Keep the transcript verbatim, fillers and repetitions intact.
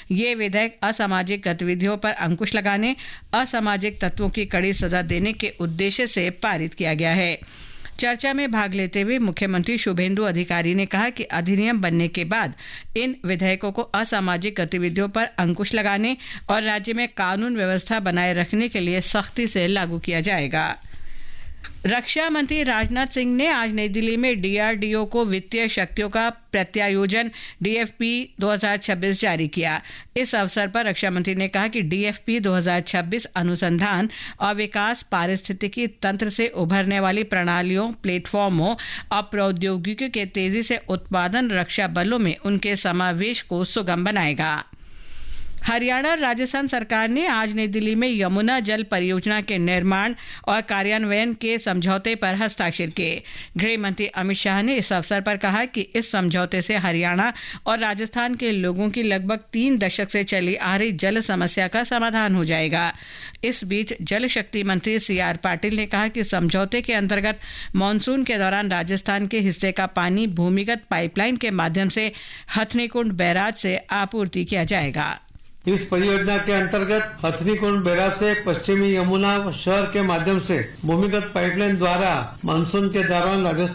ये विधेयक असामाजिक गतिविधियों पर अंकुश लगाने, असामाजिक तत्वों की कड़ी सजा देने के उद्देश्य से पारित किया गया है। चर्चा में भाग लेते हुए मुख्यमंत्री शुभेंदु अधिकारी ने कहा कि अधिनियम बनने के बाद इन विधेयकों को असामाजिक गतिविधियों पर अंकुश लगाने और राज्य में कानून व्यवस्था बनाए रखने के लिए सख्ती से लागू किया जाएगा। रक्षा मंत्री राजनाथ सिंह ने आज नई दिल्ली में डीआरडीओ को वित्तीय शक्तियों का प्रत्यायोजन डीएफपी दो हज़ार छब्बीस जारी किया। इस अवसर पर रक्षा मंत्री ने कहा कि डीएफपी दो हज़ार छब्बीस अनुसंधान और विकास, पारिस्थितिकी तंत्र से उभरने वाली प्रणालियों, प्लेटफॉर्मों और प्रौद्योगिकी के तेजी से उत्पादन रक्षा बलों में उनके समावेश को सुगम बनाएगा। हरियाणा और राजस्थान सरकार ने आज नई दिल्ली में यमुना जल परियोजना के निर्माण और कार्यान्वयन के समझौते पर हस्ताक्षर किए। गृह मंत्री अमित शाह ने इस अवसर पर कहा कि इस समझौते से हरियाणा और राजस्थान के लोगों की लगभग तीन दशक से चली आ रही जल समस्या का समाधान हो जाएगा। इस बीच जल शक्ति मंत्री सी आर पाटिल ने कहा कि समझौते के अंतर्गत मानसून के दौरान राजस्थान के हिस्से का पानी भूमिगत पाइपलाइन के माध्यम से हथनीकुंड बैराज से आपूर्ति किया जाएगा। इस परियोजना के अंतर्गत हथनीकुंड बैराज से पश्चिमी यमुना शहर के माध्यम से भूमिगत पाइपलाइन द्वारा मानसून के दौरान राजस्थान